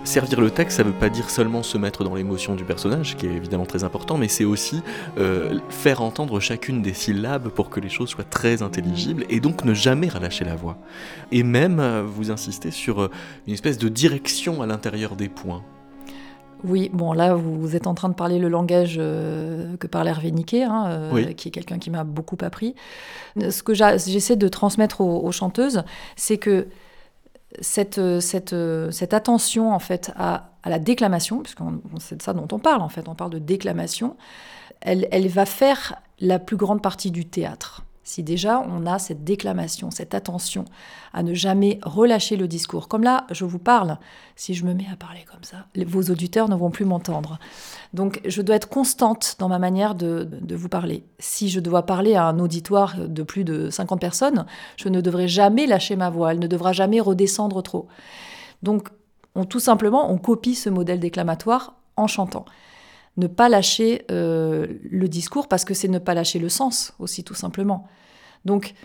Servir le texte, ça veut pas dire seulement se mettre dans l'émotion du personnage, qui est évidemment très important, mais c'est aussi faire entendre chacune des syllabes pour que les choses soient très intelligibles, et donc ne jamais relâcher la voix. Et même, vous insistez sur une espèce de direction à l'intérieur des points. Oui, bon là vous êtes en train de parler le langage que parle Hervé Niquet, Oui. qui est quelqu'un qui m'a beaucoup appris. Ce que j'essaie de transmettre aux chanteuses, c'est que cette attention en fait à la déclamation, puisque c'est de ça dont on parle en fait, on parle de déclamation, elle va faire la plus grande partie du théâtre. Si déjà on a cette déclamation, cette attention à ne jamais relâcher le discours. Comme là, je vous parle, si je me mets à parler comme ça, vos auditeurs ne vont plus m'entendre. Donc je dois être constante dans ma manière de vous parler. Si je dois parler à un auditoire de plus de 50 personnes, je ne devrai jamais lâcher ma voix, elle ne devra jamais redescendre trop. Donc tout simplement, on copie ce modèle déclamatoire en chantant. Ne pas lâcher le discours, parce que c'est ne pas lâcher le sens aussi, tout simplement. Donc,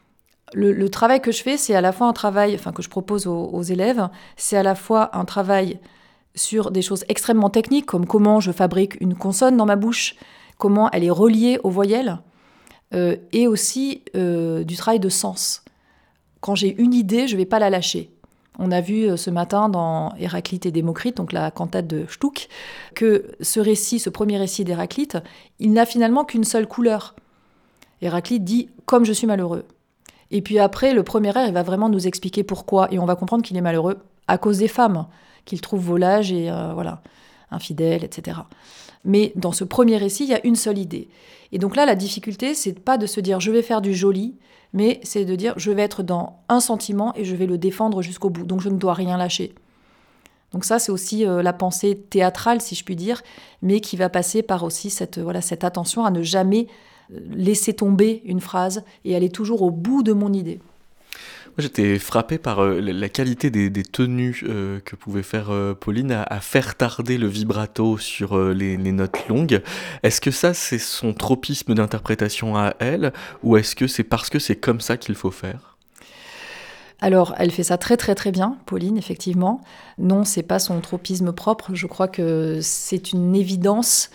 le travail que je fais, c'est à la fois un travail, que je propose aux élèves, c'est à la fois un travail sur des choses extrêmement techniques, comme comment je fabrique une consonne dans ma bouche, comment elle est reliée aux voyelles, et aussi du travail de sens. Quand j'ai une idée, je ne vais pas la lâcher. On a vu ce matin dans Héraclite et Démocrite, donc la cantate de Stuck, que ce premier récit d'Héraclite, il n'a finalement qu'une seule couleur. Héraclite dit « comme je suis malheureux ». Et puis après, le premier air, il va vraiment nous expliquer pourquoi, et on va comprendre qu'il est malheureux à cause des femmes, qu'il trouve volages et infidèles, etc. Mais dans ce premier récit, il y a une seule idée. Et donc là, la difficulté, c'est pas de se dire « je vais faire du joli », mais c'est de dire je vais être dans un sentiment et je vais le défendre jusqu'au bout. Donc je ne dois rien lâcher. Donc ça, c'est aussi la pensée théâtrale, si je puis dire, mais qui va passer par aussi cette attention à ne jamais laisser tomber une phrase et aller toujours au bout de mon idée. Moi, j'étais frappé par la qualité des tenues que pouvait faire Pauline à faire tarder le vibrato sur les notes longues. Est-ce que ça, c'est son tropisme d'interprétation à elle, ou est-ce que c'est parce que c'est comme ça qu'il faut faire ? Alors, elle fait ça très très très bien, Pauline, effectivement. Non, c'est pas son tropisme propre. Je crois que c'est une évidence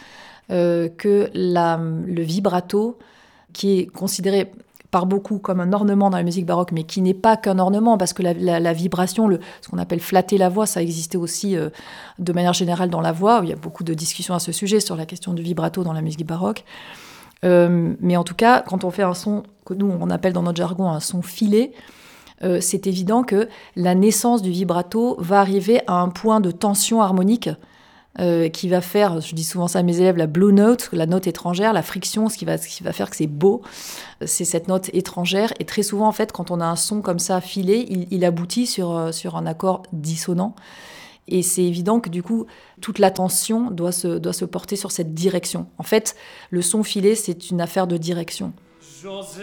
que le vibrato, qui est considéré par beaucoup comme un ornement dans la musique baroque, mais qui n'est pas qu'un ornement, parce que la vibration, ce qu'on appelle flatter la voix, ça existait aussi de manière générale dans la voix. Il y a beaucoup de discussions à ce sujet sur la question du vibrato dans la musique baroque. Mais en tout cas, quand on fait un son que nous, on appelle dans notre jargon un son filé, c'est évident que la naissance du vibrato va arriver à un point de tension harmonique qui va faire, je dis souvent ça à mes élèves, la blue note, la note étrangère, la friction, ce qui va faire que c'est beau, c'est cette note étrangère. Et très souvent, en fait, quand on a un son comme ça filé, il aboutit sur un accord dissonant. Et c'est évident que du coup, toute l'attention doit se porter sur cette direction. En fait, le son filé, c'est une affaire de direction. José